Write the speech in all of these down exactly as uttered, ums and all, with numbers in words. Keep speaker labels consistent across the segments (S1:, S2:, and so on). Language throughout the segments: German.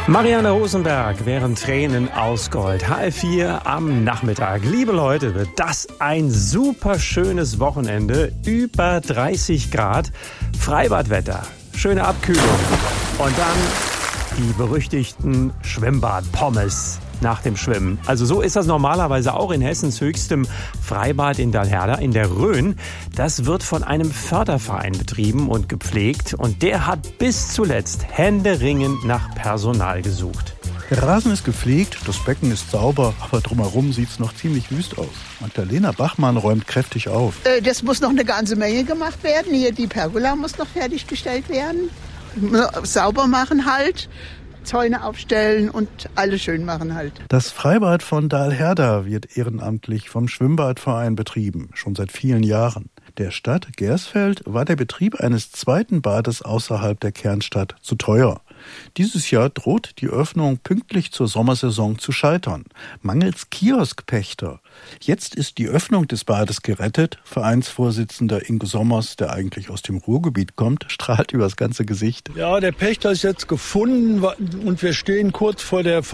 S1: Marianne Rosenberg, während Tränen aus Gold. H L vier am Nachmittag. Liebe Leute, wird das ein super schönes Wochenende. Über dreißig Grad, Freibadwetter, schöne Abkühlung. Und dann die berüchtigten Schwimmbad-Pommes nach dem Schwimmen. Also so ist das normalerweise auch in Hessens höchstem Freibad in Dallherder in der Rhön. Das wird von einem Förderverein betrieben und gepflegt. Und der hat bis zuletzt händeringend nach Personal gesucht.
S2: Der Rasen ist gepflegt, das Becken ist sauber, aber drumherum sieht es noch ziemlich wüst aus. Magdalena Bachmann räumt kräftig auf.
S3: Äh, das muss noch eine ganze Menge gemacht werden. Hier die Pergola muss noch fertiggestellt werden. Sauber machen halt. Zäune aufstellen und alles schön machen halt.
S2: Das Freibad von Dallherder wird ehrenamtlich vom Schwimmbadverein betrieben, schon seit vielen Jahren. Der Stadt Gersfeld war der Betrieb eines zweiten Bades außerhalb der Kernstadt zu teuer. Dieses Jahr droht die Öffnung pünktlich zur Sommersaison zu scheitern, mangels Kioskpächter. Jetzt ist die Öffnung des Bades gerettet. Vereinsvorsitzender Ingo Sommers, der eigentlich aus dem Ruhrgebiet kommt, strahlt übers ganze Gesicht.
S4: Ja, der Pächter ist jetzt gefunden und wir stehen kurz vor der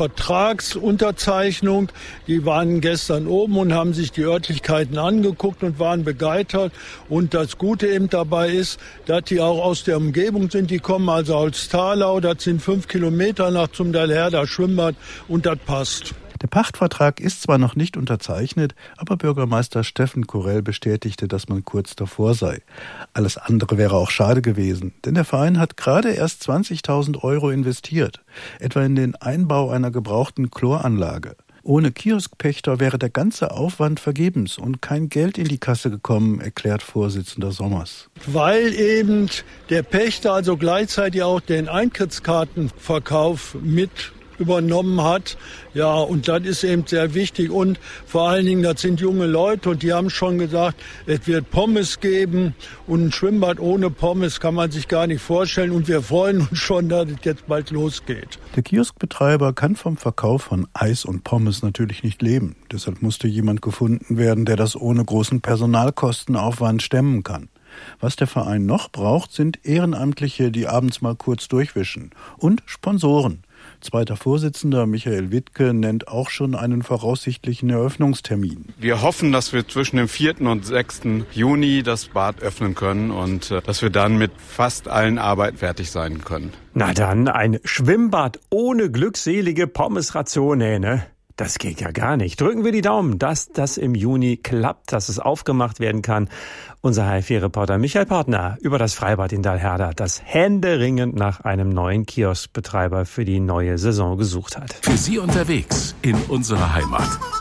S4: Vertragsunterzeichnung. Die waren gestern oben und haben sich die Örtlichkeiten angeguckt und waren begeistert. Und das Gute eben dabei ist, dass die auch aus der Umgebung sind. Die kommen also aus Thalau, das sind fünf Kilometer nach zum Dallherder Schwimmbad und das passt.
S2: Der Pachtvertrag ist zwar noch nicht unterzeichnet, aber Bürgermeister Steffen Kurell bestätigte, dass man kurz davor sei. Alles andere wäre auch schade gewesen, denn der Verein hat gerade erst zwanzigtausend Euro investiert, etwa in den Einbau einer gebrauchten Chloranlage. Ohne Kioskpächter wäre der ganze Aufwand vergebens und kein Geld in die Kasse gekommen, erklärt Vorsitzender Sommers.
S4: Weil eben der Pächter also gleichzeitig auch den Eintrittskartenverkauf mit übernommen hat. Ja, und das ist eben sehr wichtig. Und vor allen Dingen, das sind junge Leute und die haben schon gesagt, es wird Pommes geben. Und ein Schwimmbad ohne Pommes kann man sich gar nicht vorstellen. Und wir freuen uns schon, dass es jetzt bald losgeht.
S2: Der Kioskbetreiber kann vom Verkauf von Eis und Pommes natürlich nicht leben. Deshalb musste jemand gefunden werden, der das ohne großen Personalkostenaufwand stemmen kann. Was der Verein noch braucht, sind Ehrenamtliche, die abends mal kurz durchwischen. Und Sponsoren. Zweiter Vorsitzender Michael Wittke nennt auch schon einen voraussichtlichen Eröffnungstermin.
S5: Wir hoffen, dass wir zwischen dem vierten und sechsten Juni das Bad öffnen können und äh, dass wir dann mit fast allen Arbeiten fertig sein können.
S1: Na dann, ein Schwimmbad ohne glückselige Pommesration, ne? Das geht ja gar nicht. Drücken wir die Daumen, dass das im Juni klappt, dass es aufgemacht werden kann. Unser H L vier-Reporter Michael Partner über das Freibad in Dallherder, das händeringend nach einem neuen Kioskbetreiber für die neue Saison gesucht hat.
S6: Für Sie unterwegs in unserer Heimat.